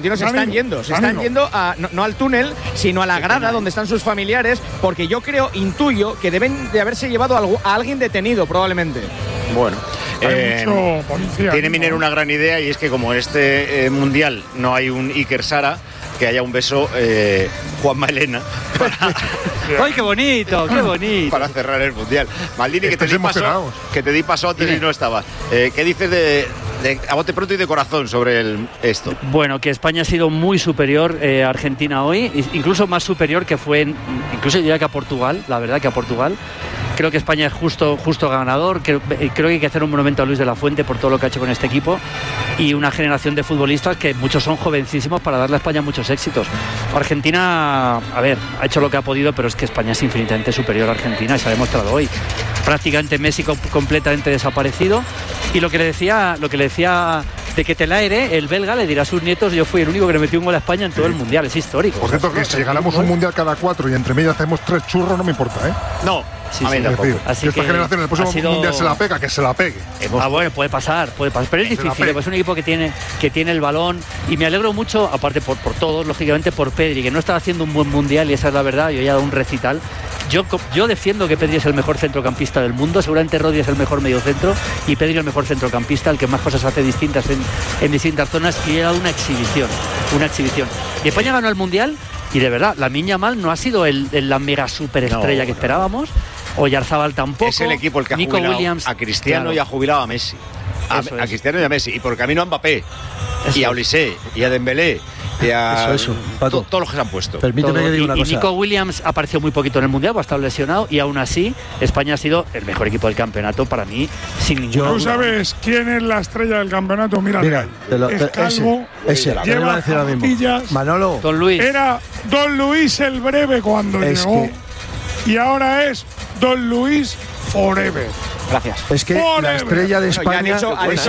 argentinos se están yendo no al túnel, sino a la grada donde están sus familiares, porque yo intuyo que deben de haberse llevado a alguien detenido probablemente. Bueno, policía, tiene Minero una gran idea, y es que como en este mundial no hay un Iker Sara, que haya un beso Juanma Elena ¡Ay, qué bonito, qué bonito! para cerrar el mundial. Maldini, que te di paso antes y no estabas. ¿Qué dices de a bote pronto y de corazón sobre esto? Bueno, que España ha sido muy superior a Argentina hoy, incluso más superior que fue, incluso diría que a Portugal, la verdad que a Portugal. Creo que España es justo ganador. Creo que hay que hacer un monumento a Luis de la Fuente por todo lo que ha hecho con este equipo, y una generación de futbolistas que muchos son jovencísimos para darle a España muchos éxitos. Argentina, a ver, ha hecho lo que ha podido, pero es que España es infinitamente superior a Argentina y se ha demostrado hoy. Prácticamente Messi completamente desaparecido, y lo que le decía de Ketelaere, el belga, le dirá a sus nietos: yo fui el único que le metió un gol a España en todo el mundial. Es histórico. Por cierto, que si ganamos un mundial cada 4 y entre medio hacemos 3 churros, no me importa, ¿eh? No. Sí, a mí tampoco. Así que esta generación en el próximo mundial se la pega, que se la pegue. Bueno, puede pasar, pero es difícil, es un equipo que tiene el balón, y me alegro mucho, aparte por todos, lógicamente por Pedri, que no está haciendo un buen mundial, y esa es la verdad. Yo ya he dado un recital. Yo defiendo que Pedri es el mejor centrocampista del mundo. Seguramente Rodri es el mejor mediocentro y Pedri el mejor centrocampista, el que más cosas hace distintas en distintas zonas, y he dado una exhibición. Y España ganó el mundial, y de verdad, Lamine Yamal no ha sido la mega superestrella que esperábamos. Oyarzabal tampoco. Es el equipo el que ha Nico jubilado Williams, a Cristiano, claro, y ha jubilado a Messi. A Cristiano y a Messi. Y por camino a Mbappé. Y a Olise. Y a Dembélé. Y a todos los que se han puesto. Permíteme que diga una cosa. Y Nico Williams apareció muy poquito en el mundial, ha estado lesionado, y aún así España ha sido el mejor equipo del campeonato para mí, sin ninguna duda. ¿Tú sabes quién es la estrella del campeonato? Mira, es calvo, lleva zapatillas. Manolo. Don Luis. Era Don Luis el Breve cuando llegó, y ahora es Don Luis Forever. Gracias. Es que la estrella de España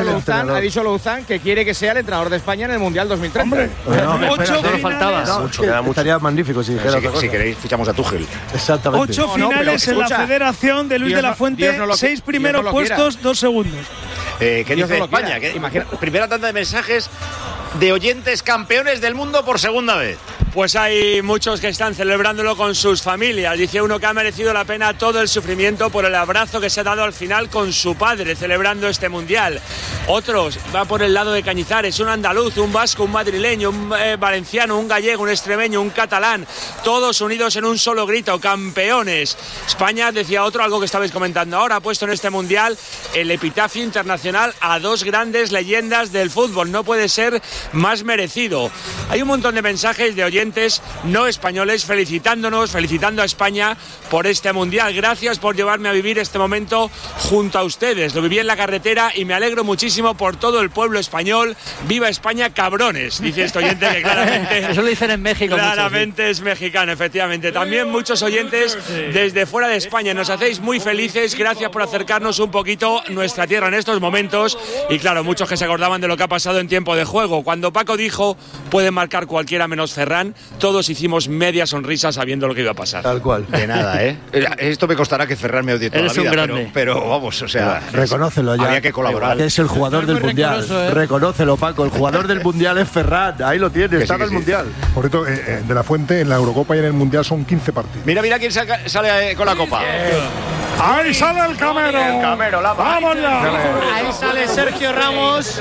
ha dicho Louzán que quiere que sea el entrenador de España en el Mundial 2030. Hombre, 8 finales. Estaría magnífico si dijera otra cosa. Si queréis, fichamos a Tuchel. Exactamente. 8 finales en la Federación de Luis de la Fuente, 6 primeros puestos, 2 segundos. ¿Qué dice España? Primera tanda de mensajes de oyentes campeones del mundo por segunda vez. Pues hay muchos que están celebrándolo con sus familias. Dice uno que ha merecido la pena todo el sufrimiento por el abrazo que se ha dado al final con su padre celebrando este mundial. Otros va por el lado de Cañizares, un andaluz, un vasco, un madrileño, un valenciano, un gallego, un extremeño, un catalán, todos unidos en un solo grito: campeones. España, decía otro, algo que estabais comentando ahora, ha puesto en este mundial el epitafio internacional a 2 grandes leyendas del fútbol. No puede ser más merecido. Hay un montón de mensajes de oyentes no españoles felicitando a España por este mundial. Gracias por llevarme a vivir este momento junto a ustedes. Lo viví en la carretera y me alegro muchísimo por todo el pueblo español. ¡Viva España, cabrones! Dice este oyente que claramente... Eso lo dicen en México. Claramente mucho, sí. Es mexicano, efectivamente. También muchos oyentes desde fuera de España. Nos hacéis muy felices. Gracias por acercarnos un poquito a nuestra tierra en estos momentos. Y claro, muchos que se acordaban de lo que ha pasado en tiempo de juego. Cuando Paco dijo, pueden marcar cualquiera menos Ferran, todos hicimos media sonrisa sabiendo lo que iba a pasar. Tal cual. De nada, ¿eh? Esto me costará que Ferran me odie toda la vida, pero vamos, o sea... Reconócelo ya. Había que colaborar. Es el jugador del mundial. Reconócelo, Paco. El jugador del mundial es Ferran. Ahí lo tienes, está en el mundial. Por cierto, de la Fuente, en la Eurocopa y en el mundial son 15 partidos. Mira quién sale con la copa. ¡Ahí sale el Camero! ¡Vamos ya! Ahí sale Sergio Ramos,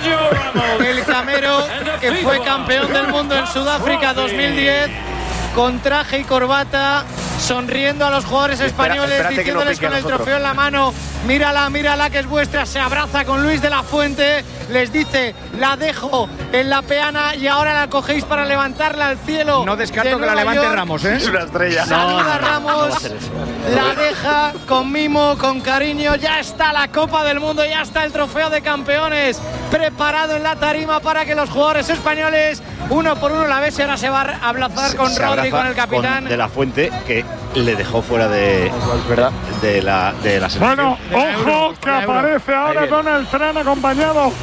el Camero, que fue campeón del mundo en Sudáfrica 2010, con traje y corbata, sonriendo a los jugadores españoles, diciéndoles con el trofeo en la mano: mírala que es vuestra. Se abraza con Luis de la Fuente, les dice: la dejo en la peana y ahora la cogéis para levantarla al cielo. No descarto que la levante Ramos, ¿eh? Es una estrella. Saluda a Ramos, la deja con mimo, con cariño. Ya está la Copa del Mundo, ya está el trofeo de campeones preparado en la tarima para que los jugadores españoles, uno por uno, la ves, y ahora se va a abrazar con Rodri, con el capitán de la Fuente, que le dejó fuera de la selección. Bueno, ojo que aparece ahora Donald Trump acompañado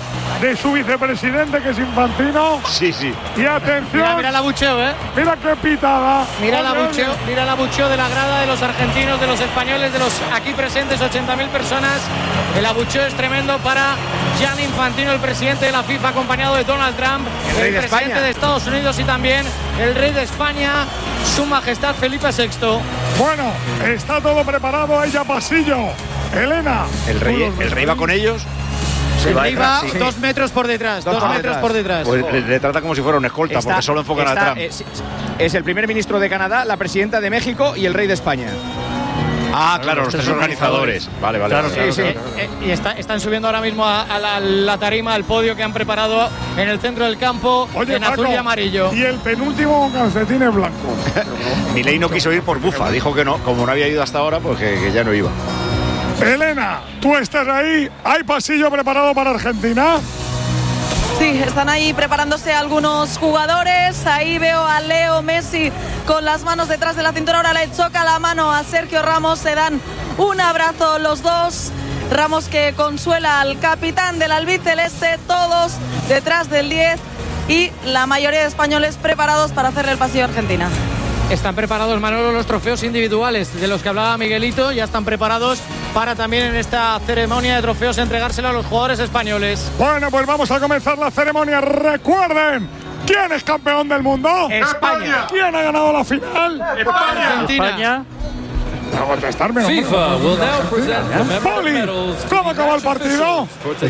de su vicepresidente, que es Infantino. Sí, sí. Y atención. Mira el abucheo, Mira qué pitada. Mira el abucheo de la grada, de los argentinos, de los españoles, de los aquí presentes, 80.000 personas. El abucheo es tremendo para Gianni Infantino, el presidente de la FIFA, acompañado de Donald Trump, el presidente de Estados Unidos y también el rey de España, su majestad Felipe VI. Bueno, está todo preparado, ahí ya pasillo. Elena. ¿El rey va con ellos? El rey va 2 metros por detrás, 2 metros por detrás. Pues le trata como si fuera un escolta, porque solo enfocan a Trump. Es el primer ministro de Canadá, la presidenta de México y el rey de España. Ah, claro, los tres organizadores. Vale. Claro. Y están subiendo ahora mismo a la tarima, al podio que han preparado en el centro del campo, en azul y amarillo. Y el penúltimo con calcetines blancos. Milei no quiso ir por bufa, dijo que no, como no había ido hasta ahora, pues que ya no iba. Elena, tú estás ahí. ¿Hay pasillo preparado para Argentina? Sí, están ahí preparándose algunos jugadores. Ahí veo a Leo Messi con las manos detrás de la cintura. Ahora le choca la mano a Sergio Ramos. Se dan un abrazo los dos. Ramos que consuela al capitán del albiceleste. Todos detrás del 10 y la mayoría de españoles preparados para hacerle el pasillo a Argentina. Están preparados, Manolo, los trofeos individuales de los que hablaba Miguelito. Ya están preparados para también en esta ceremonia de trofeos entregárselo a los jugadores españoles. Bueno, pues vamos a comenzar la ceremonia. Recuerden, ¿quién es campeón del mundo? España. ¿Quién ha ganado la final? España. Para contestarme, FIFA will now present the medals. ¿Cómo acabó el partido?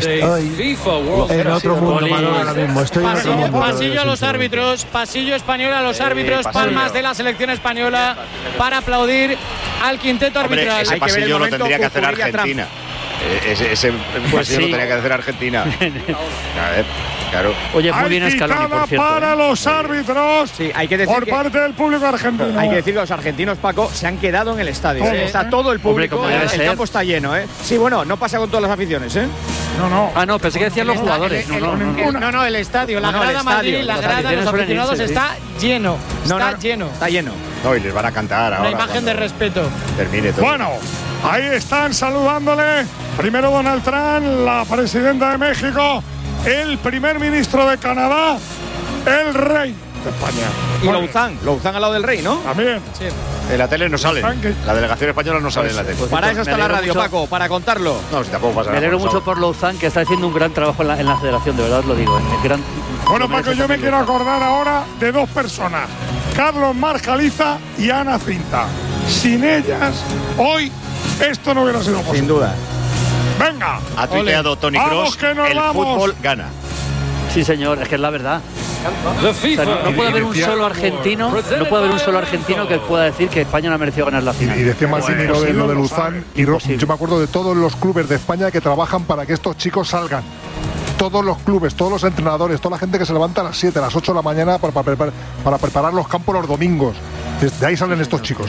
En otro mundo, Manolo, ahora mismo. Pasillo a los árbitros, pasillo español a los árbitros, palmas de la selección española para aplaudir al quinteto arbitral. Ese pasillo lo tendría que hacer Argentina. Ese pasillo lo tendría que hacer Argentina. A ver, claro. Oye, muy bien Scaloni, por cierto. Para los árbitros, sí, hay que decir por parte del público argentino. Hay que decir que los argentinos, Paco, se han quedado en el estadio. Está todo el público, el campo está lleno. Sí, bueno, no pasa con todas las aficiones. No. Ah, no, pensé que decían los jugadores. No, el estadio, la grada Madrid, la grada de los aficionados está lleno. Está lleno. No, y les van a cantar ahora. Una imagen de respeto. Termine todo. Bueno, ahí están saludándole. Primero Donald Trump, la presidenta de México, el primer ministro de Canadá, el rey de España. Y Louzán al lado del rey, ¿no? También. Sí. En la tele no sale. La delegación española no sale en la tele. Para eso está la radio, Paco, para contarlo. No, si tampoco pasa nada. Me alegro mucho por Louzán, que está haciendo un gran trabajo en la federación, de verdad os lo digo. Bueno, Paco, yo me quiero acordar ahora de dos personas. Carlos Marjaliza y Ana Cinta. Sin ellas, hoy esto no hubiera sido posible. Sin duda. Venga. Ha tuiteado Toni Kroos, el fútbol gana. Sí, señor, es que es la verdad. O sea, no puede haber un solo argentino, que pueda decir que España no ha merecido ganar la final. Y decía Massini lo de Louzán, y yo me acuerdo de todos los clubes de España que trabajan para que estos chicos salgan. Todos los clubes, todos los entrenadores, toda la gente que se levanta a las 7, a las 8 de la mañana para preparar los campos los domingos. De ahí salen estos chicos,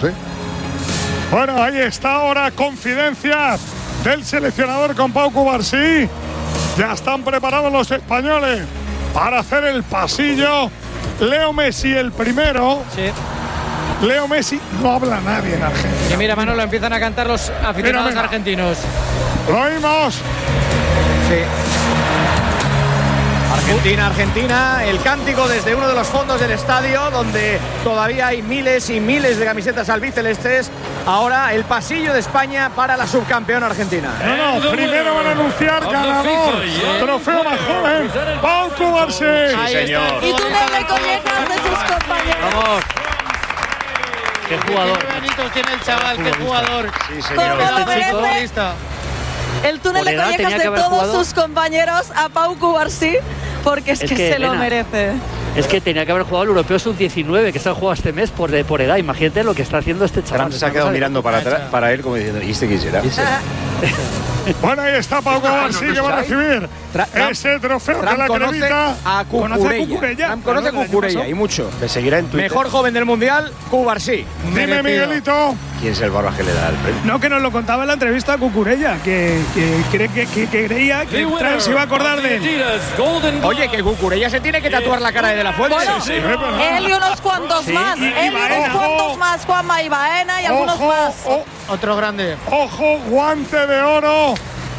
Bueno, ahí está ahora confidencias del seleccionador con Pau Cubarsí. Ya están preparados los españoles para hacer el pasillo. Leo Messi el primero. Sí. Leo Messi, no habla nadie en Argentina. Y mira, Manolo, empiezan a cantar los aficionados argentinos. Lo oímos. Sí. Argentina, el cántico desde uno de los fondos del estadio, donde todavía hay miles y miles de camisetas albicelestes. Ahora el pasillo de España para la subcampeona argentina. No, primero van a anunciar ganador. Trofeo más joven, Pau Cubarsí. Sí, señor. Y túnel de collejas de sus compañeros. Vamos. Qué jugador. Qué bonitos tiene el chaval, qué jugador. Sí, señor. El túnel de collejas de todos sus compañeros a Pau Cubarsí, porque es que se Elena, lo merece. Es que tenía que haber jugado el Europeo Sub-19, que se ha jugado este mes por edad. Imagínate lo que está haciendo este chaval. Se ha quedado mirando para él como diciendo, ¿y este quién será? Bueno, ahí está Pau Cubarsí, que va a recibir ese trofeo que la acredita a Cucurella. Conoce a Cucurella y mucho. Le seguirá en Twitter. Mejor joven del mundial, Cubarsí. Dime, Miguelito. ¿Quién es el barba que le da el premio? No, que nos lo contaba en la entrevista a Cucurella, que creía que Trump se iba a acordar de él. Oye, que Cucurella se tiene que tatuar la cara de la Fuente. Bueno, él y unos cuantos más. Él y unos cuantos más, Juanma y Baena y algunos más. Otro grande. Ojo, guante de oro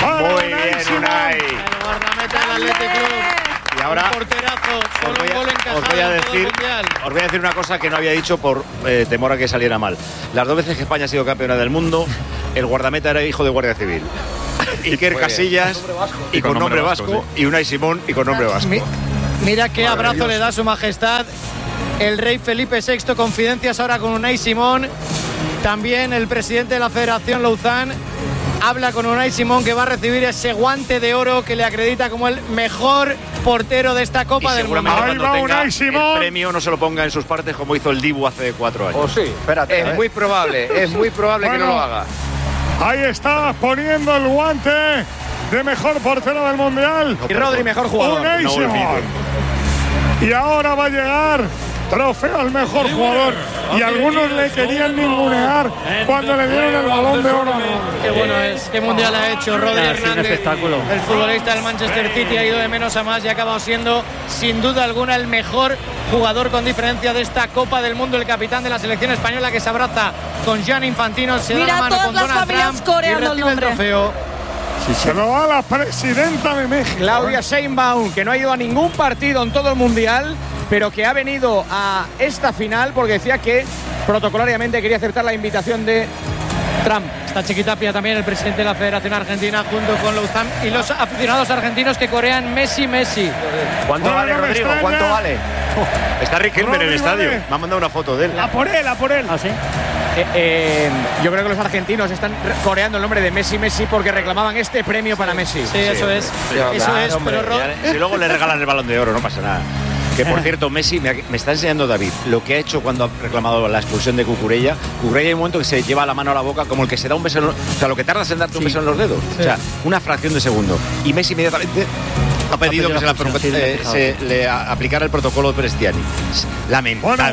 Muy bien, Unai. El guardameta del Athletic Club. Y ahora un porterazo con un gol encajado os voy a decir una cosa que no había dicho por temor a que saliera mal. Las 2 veces que España ha sido campeona del mundo, el guardameta era hijo de Guardia Civil. Iker Casillas y con nombre vasco, sí. Y Unai Simón y con nombre vasco. Mira qué abrazo le da su majestad el rey Felipe VI. Confidencias ahora con Unai Simón. También el presidente de la Federación Louzán habla con Unai Simón, que va a recibir ese guante de oro que le acredita como el mejor portero de esta Copa del Mundo. Ahí va Unai Simón. El premio no se lo ponga en sus partes como hizo el Dibu hace 4 años. Oh, sí, espérate. Es muy probable bueno, que no lo haga. Ahí está poniendo el guante de mejor portero del Mundial. Y Rodri, mejor jugador. Unai Simón. Y ahora va a llegar trofeo al mejor jugador. Y algunos le querían ningunear cuando le dieron el Balón de Oro. Qué bueno es, qué mundial ha hecho Rodri Hernández. Espectáculo. El futbolista del Manchester City ha ido de menos a más y ha acabado siendo, sin duda alguna, el mejor jugador con diferencia de esta Copa del Mundo. El capitán de la selección española, que se abraza con Gianni Infantino, se da la mano con Donald Trump y recibe el trofeo. Se lo va la presidenta de México. Claudia Sheinbaum, que no ha ido a ningún partido en todo el Mundial, pero que ha venido a esta final porque decía que protocolariamente quería aceptar la invitación de Trump. Está Chiquitapia también, el presidente de la Federación Argentina, junto con Louzán y los aficionados argentinos que corean Messi. ¿Cuánto vale, Rodrigo? ¿Cuánto vale? Está Riquelme en el estadio. Me ha mandado una foto de él. A por él. ¿Ah, sí? Yo creo que los argentinos están coreando el nombre de Messi porque reclamaban este premio para Messi. Sí, eso es. Pero si luego le regalan el Balón de Oro, no pasa nada. Que por cierto, Messi, me está enseñando David lo que ha hecho cuando ha reclamado la expulsión de Cucurella. Cucurella hay un momento que se lleva la mano a la boca como el que se da un beso, o sea, lo que tardas en darte un beso en los dedos. Sí. O sea, una fracción de segundo. Y Messi inmediatamente ha pedido que se le aplicara el protocolo de Prestiani. Lamentable. Bueno,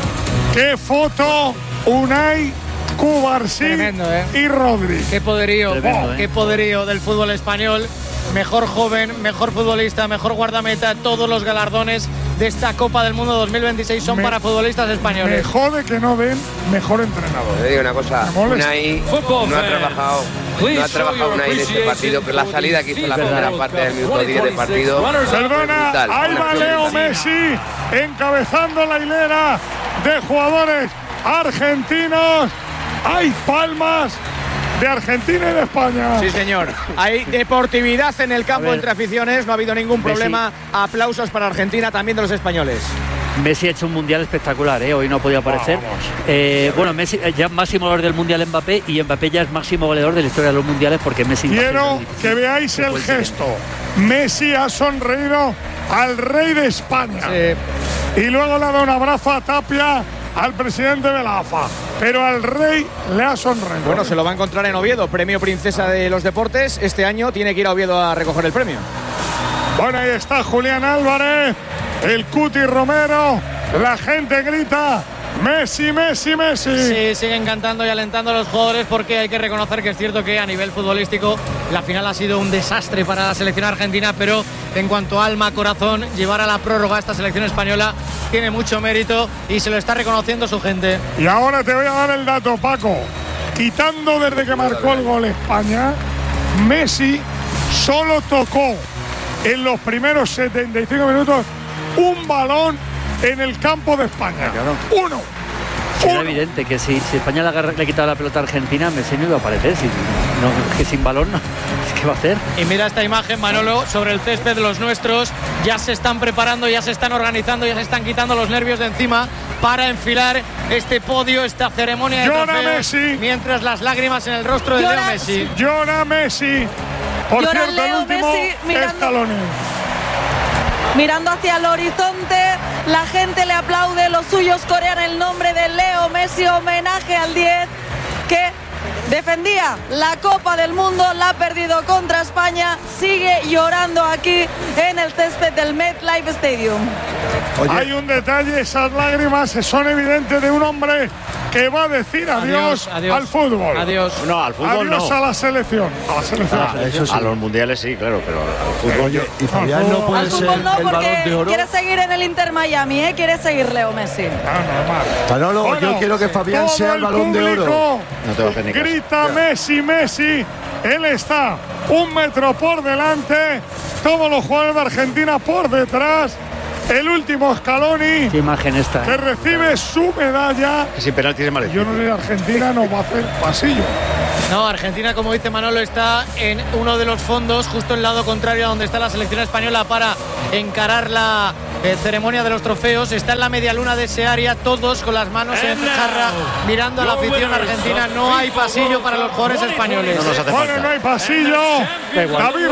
qué foto, Unai, Cubarsí y Rodri. Qué poderío, qué poderío del fútbol español. Mejor joven, mejor futbolista, mejor guardameta. Todos los galardones de esta Copa del Mundo 2026 son para futbolistas españoles. Me jode que no den mejor entrenador. Te digo una cosa, Unai no ha trabajado Unai en este partido, pero la salida que hizo en la primera parte del minuto 10 de partido. Perdona, ahí va Leo Messi encabezando la hilera de jugadores argentinos. Hay palmas de Argentina y de España. Sí, señor. Hay deportividad en el campo entre aficiones. No ha habido ningún problema. Aplausos para Argentina, también de los españoles. Messi ha hecho un mundial espectacular, hoy no podía aparecer. Bueno, Messi ya máximo goleador del mundial Mbappé, y Mbappé ya es máximo goleador de la historia de los mundiales porque Messi. Quiero que veáis el gesto. Messi ha sonreído al rey de España. Sí. Y luego le ha dado un abrazo a Tapia, al presidente de la AFA, pero al rey le ha sonreído. Bueno, se lo va a encontrar en Oviedo, premio Princesa de los Deportes. Este año tiene que ir a Oviedo a recoger el premio. Bueno, ahí está Julián Álvarez, el Cuti Romero, la gente grita Messi, Messi, Messi. Sí, siguen cantando y alentando a los jugadores, porque hay que reconocer que es cierto que a nivel futbolístico la final ha sido un desastre para la selección argentina, pero en cuanto a alma, corazón, llevar a la prórroga a esta selección española tiene mucho mérito y se lo está reconociendo su gente. Y ahora te voy a dar el dato, Paco. Quitando desde que marcó el gol España, Messi solo tocó en los primeros 75 minutos un balón en el campo de España. Uno. Era evidente que si España le quitaba la pelota a Argentina, Messi no iba a aparecer. Que sin balón, ¿qué va a hacer? Y mira esta imagen, Manolo, sobre el césped de los nuestros. Ya se están preparando, ya se están organizando, ya se están quitando los nervios de encima para enfilar este podio, esta ceremonia de trofeos, Messi. Mientras las lágrimas en el rostro de Leo Messi. Llora Messi. Por cierto, Leo el último escalón. Mirando hacia el horizonte, la gente le aplaude, los suyos corean el nombre de Leo Messi, homenaje al 10 que defendía la Copa del Mundo, la ha perdido contra España, sigue llorando aquí en el césped del MetLife Stadium. Oye, hay un detalle, esas lágrimas son evidentes de un hombre que va a decir adiós al fútbol. Adiós. No, al fútbol adiós no. A la selección. A la selección. Eso sí. A los mundiales sí, claro, pero al fútbol. Oye, y Fabián no puede ser no, el Balón de Oro. Quiere seguir en el Inter Miami, quiere seguir Leo Messi. Bueno, yo quiero que Fabián sea el Balón de Oro. No te va a hacer ni caso. Grita Messi, Messi Él está 1 metro por delante. Todos los jugadores de Argentina por detrás. El último Scaloni. Qué imagen esta. Que recibe su medalla. Que sin penaltis es mal. Yo no sé si Argentina nos va a hacer pasillo. No, Argentina, como dice Manolo, está en uno de los fondos, justo el lado contrario a donde está la selección española para encarar la ceremonia de los trofeos. Está en la media luna de ese área, todos con las manos en jarra, mirando a la afición argentina. No hay pasillo para los jugadores españoles. Bueno, no hay pasillo. David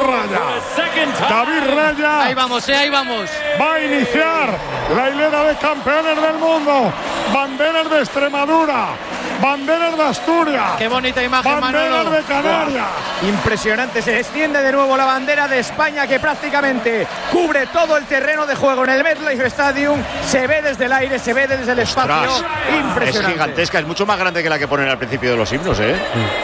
Raya. Ahí vamos, ahí vamos. Va a iniciar la hilera de campeones del mundo. Banderas de Extremadura. Banderas de Asturias. Qué bonita imagen, banderas Manolo. de Canarias. Impresionante, se extiende de nuevo la bandera de España que prácticamente cubre todo el terreno de juego en el MetLife Stadium. Se ve desde el aire, se ve desde el espacio. Impresionante. Es gigantesca, es mucho más grande que la que ponen al principio de los himnos, ¿eh?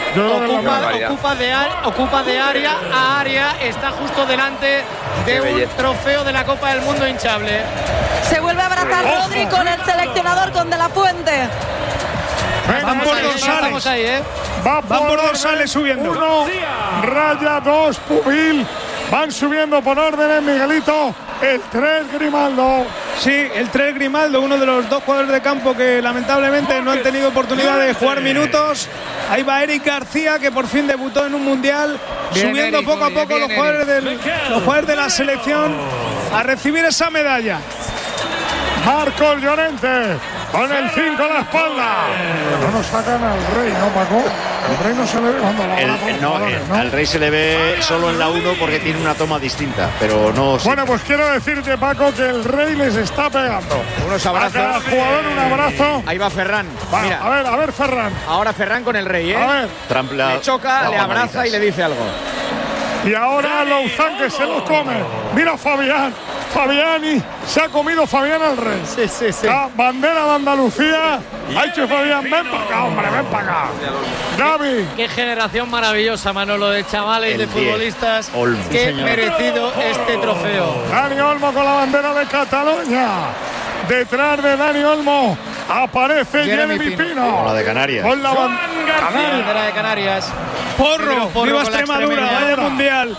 Ocupa de área a área, está justo delante de un trofeo de la Copa del Mundo hinchable. Se vuelve a abrazar Rodri con el seleccionador, con De La Fuente. Van por dorsales. Va por dorsales subiendo. 1, Raya, 2, Pubil. Van subiendo por órdenes, Miguelito. El 3, Grimaldo. Sí, el 3, Grimaldo, uno de los 2 jugadores de campo que lamentablemente no han tenido oportunidad de jugar minutos. Ahí va Eric García, que por fin debutó en un mundial. Bien, subiendo Eric, poco a poco los jugadores de la selección a recibir esa medalla. Marcos Llorente con el 5 a la espalda. No nos sacan al Rey, ¿no, Paco? Al Rey no se le ve cuando la al Rey se le ve solo en la 1 porque tiene una toma distinta, pero no. Bueno, pues quiero decirte, Paco, que el Rey les está pegando. Unos abrazos. A cada jugador un abrazo. Ahí va Ferran. Mira. A ver, Ferran. Ahora Ferran con el Rey, ¿eh? A ver. Le choca, le abraza y le dice algo. Y ahora Louzán que se lo come. Mira Fabián. Fabiani, se ha comido Fabián al Rey. Sí. La bandera de Andalucía. Ha hecho Fabián, ven para acá, hombre, ven para acá. Gaby. Qué generación maravillosa, Manolo, de chavales, de futbolistas. Qué merecido este trofeo. Dani Olmo con la bandera de Cataluña. Detrás de Dani Olmo aparece Jeremy Pino. Con la de Canarias. Con la bandera de Canarias. Porro, viva Extremadura, vaya mundial.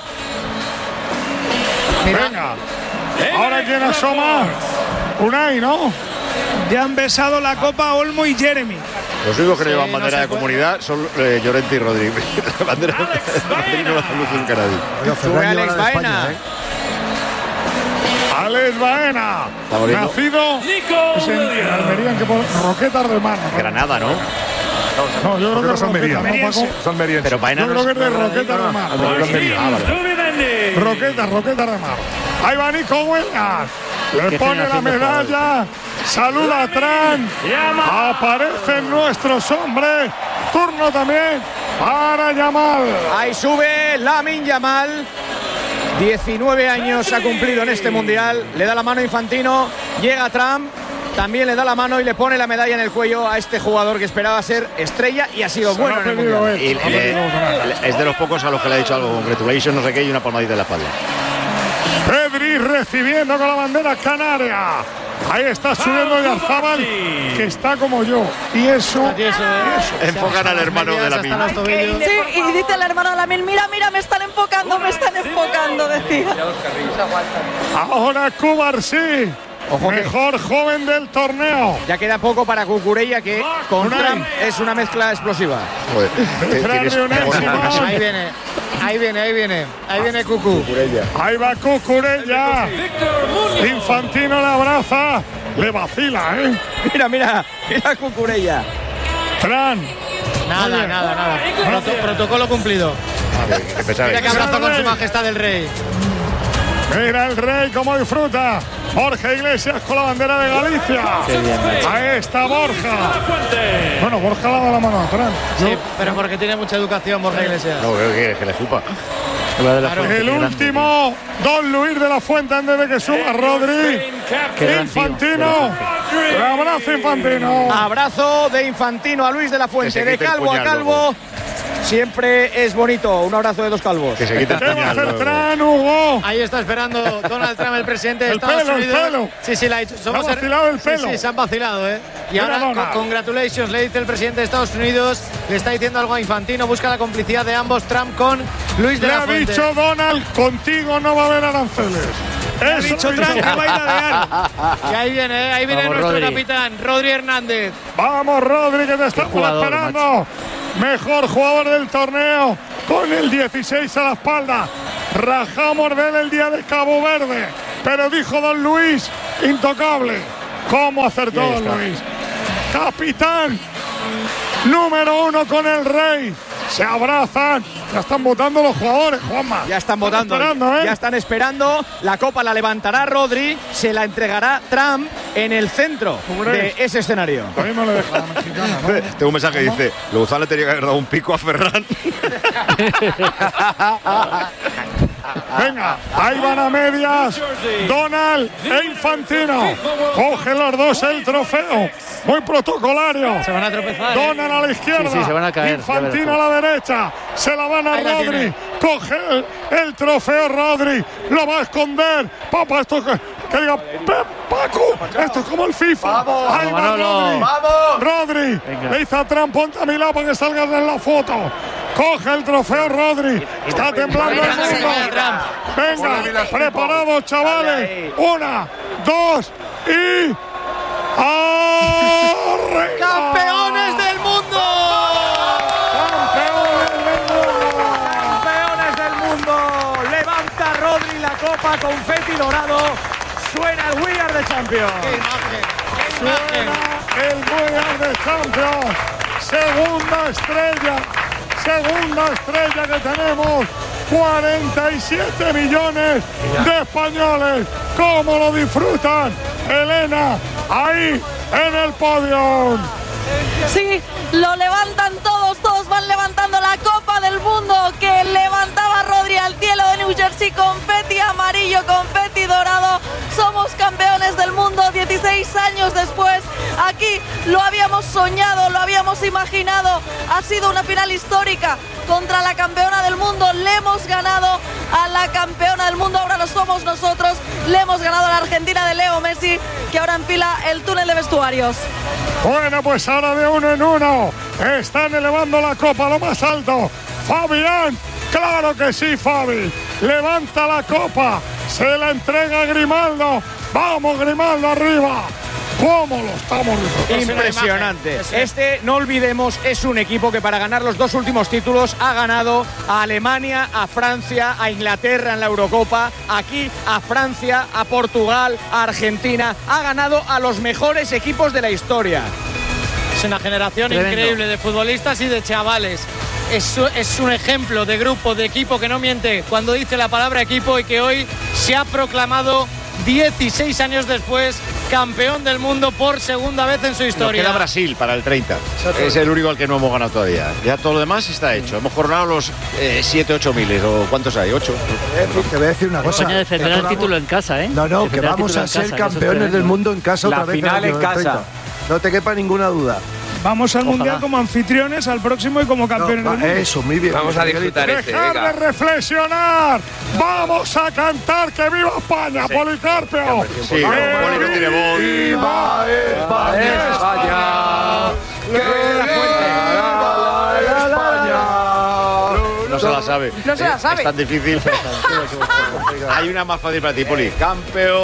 Venga. Ahora quién asoma. Unai, ¿no? Ya han besado la copa Olmo y Jeremy. Los únicos que no llevan bandera de comunidad son Llorente y Rodri. La bandera de Madrid no la luce en Canadá. Sube Alex Baena. Alex Baena. Nacido en Almería, en que por Roquetas de Mar. Granada, ¿no? No, yo creo que es Almería. Pero Baena yo creo que es de Roquetas de Mar. Roquetas de Mar. Ahí va Nico Huelgas. Le pone la medalla. Saluda a Tran. Aparecen nuestros hombres. Turno también para Yamal. Ahí sube Lamine Yamal. 19 años ha cumplido en este mundial. Le da la mano a Infantino. Llega Trump. También le da la mano y le pone la medalla en el cuello a este jugador que esperaba ser estrella y ha sido bueno en el mundial. Es de los pocos a los que le ha dicho algo. Congratulations, no sé qué, y una palmadita en la espalda. Pedri recibiendo con la bandera canaria. Ahí está subiendo Yarzábal, que está como yo. Y eso. Enfocan al hermano de Lamine. Sí, y dice el hermano de Lamine, mira, me están enfocando, decía. Ahora Cubarsí. Mejor joven del torneo. Ya queda poco para Cucurella, que con Trump es una mezcla explosiva. Ahí viene Cucu. Ahí va Cucurella. Infantino le abraza. Le vacila, ¿eh? Mira Cucurella. Tran. Nada. Protocolo cumplido. Mira que abrazo con su majestad el Rey. Mira el Rey cómo disfruta. Borja Iglesias con la bandera de Galicia. Ahí está Borja. Bueno, Borja le da la mano a Tran. Sí, pero porque tiene mucha educación Borja Iglesias. No, creo que le chupa. El último, Don Luis de la Fuente antes de que suba Rodri. Infantino. Abrazo Infantino. Abrazo de Infantino a Luis de la Fuente. De calvo a calvo. Siempre es bonito. Un abrazo de dos calvos. Que se quita el ¿Qué va a pañal, hacer luego. Trump, Hugo? Ahí está esperando Donald Trump, el presidente de El Estados pelo, el Unidos. pelo. Sí, la ha dicho. Se ha vacilado el pelo. Sí, se han vacilado, ¿eh? Y Mira, ahora, Donald. congratulations, le dice el presidente de Estados Unidos. Le está diciendo algo a Infantino. Busca la complicidad de ambos, Trump con Luis de Le la ha Fuente. dicho Donald, contigo no va a haber aranceles. Ha dicho Trump que va a ir a Leal. Y ahí viene Vamos, nuestro Rodri. capitán, Rodri Hernández. Vamos, Rodri, que te estamos jugador, esperando. Mejor jugador del torneo, con el 16 a la espalda. Rajamos de él el día de Cabo Verde, pero dijo don Luis, intocable. ¿Cómo acertó don Luis? Capitán, número 1 con el Rey. Se abrazan. Ya están votando los jugadores, Juanma. Ya están votando, esperando, ¿eh? ya están esperando. La copa la levantará Rodri, se la entregará Trump en el centro de ese escenario. A mí me lo deja la mexicana, ¿no? Tengo un mensaje que dice: Lozano le tenía que haber dado un pico a Ferran. Venga, ahí van a medias. Donald e Infantino. Cogen los dos el trofeo. Muy protocolario. Se van a tropezar. Donald a la izquierda. Sí, se van a caer, Infantino ya a la derecha. Se la van a Ahí la Rodri. tiene. Coge el trofeo Rodri. Lo va a esconder. Papá, esto es que diga Paco. Esto es como el FIFA. Ahí va Manolo. Rodri. Venga. Le dice a Trump, ponte a mi lado para que salgas en la foto. Coge el trofeo Rodri. Está temblando el mundo. Venga, preparados, chavales. 1, 2 y. ¡Arriba! ¡Campeones del mundo! Campeones del mundo. Levanta Rodri la copa, confeti dorado. Suena el We Are the Champions. Suena el We Are the Champions. Segunda estrella que tenemos. 47 millones de españoles. ¿Cómo lo disfrutan? Elena, ahí en el podio. Sí, lo levantan todos van levantando la Copa del Mundo que levantaba Rodri al cielo de New Jersey, confeti amarillo, confeti dorado. Somos campeones del mundo 16 años después. Aquí lo habíamos soñado, lo habíamos imaginado. Ha sido una final histórica contra la campeona del mundo. Le hemos ganado a la campeona del mundo, ahora lo somos nosotros. Le hemos ganado a la Argentina de Leo Messi, que ahora enfila el túnel de vestuarios. Bueno, pues ahora de 1 en 1 están elevando la copa a lo más alto. Fabián, claro que sí, Fabi. Levanta la copa, se la entrega a Grimaldo. Vamos, Grimaldo, arriba. ¿Cómo lo estamos disfrutando? Impresionante. Este, no olvidemos, es un equipo que para ganar los dos últimos títulos ha ganado a Alemania, a Francia, a Inglaterra en la Eurocopa, aquí a Francia, a Portugal, a Argentina. Ha ganado a los mejores equipos de la historia. Es una generación Tremendo. increíble de futbolistas y de chavales. Es un ejemplo de grupo, de equipo que no miente cuando dice la palabra equipo y que hoy se ha proclamado 16 años después campeón del mundo por segunda vez en su Nos historia. queda Brasil para el 30. Es el único al que no hemos ganado todavía. Ya todo lo demás está hecho. Hemos coronado los 7-8 miles. ¿O cuántos hay? 8. Te voy a decir una cosa. España defenderá el título en casa, ¿eh? No, que Defenderá el vamos título a en ser casa, que eso es campeones del tremendo. mundo en casa La otra vez. final en casa. 30. No te quepa ninguna duda. Vamos al Mundial como anfitriones, al próximo y como campeones del mundo. Eso, muy bien. Vamos a disfrutar este, Dejar de venga. reflexionar. Vamos a cantar que viva España, Policarpio. Sí, Poli no tiene voz. ¡Viva España! España. No se la sabe. No se la sabe. Es tan difícil. Hay una más fácil para ti, Poli. Campeón.